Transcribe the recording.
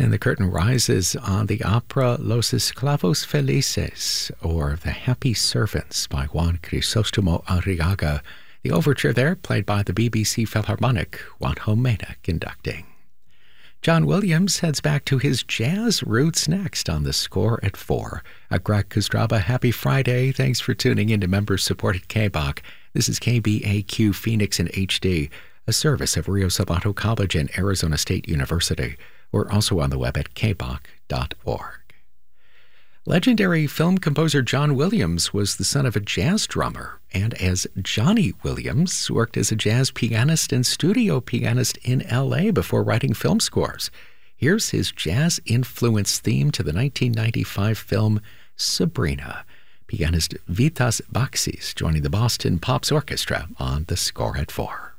And the curtain rises on the opera Los Esclavos Felices, or The Happy Servants, by Juan Crisostomo Arriaga. The overture there, played by the BBC Philharmonic, Juan Homena conducting. John Williams heads back to his jazz roots next on The Score at 4. Greg Kostraba, happy Friday. Thanks for tuning in to member-supported KBOC. This is KBAQ Phoenix in HD, a service of Rio Salado College and Arizona State University. We're also on the web at kboc.org. Legendary film composer John Williams was the son of a jazz drummer, and as Johnny Williams, worked as a jazz pianist and studio pianist in L.A. before writing film scores. Here's his jazz-influenced theme to the 1995 film Sabrina. Pianist Vitas Baxis joining the Boston Pops Orchestra on The Score at 4.